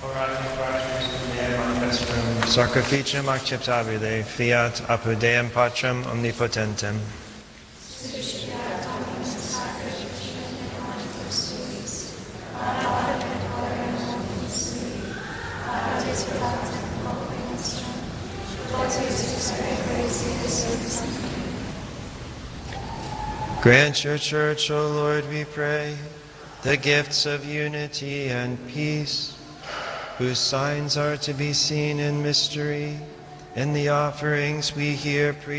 Oratum Patris Deum Ancestrum, sacrificium acceptabile, fiat apud Deum Patrem omnipotentem. Grant your church, O Lord, we pray, the gifts of unity and peace, whose signs are to be seen in mystery, in the offerings we here preach.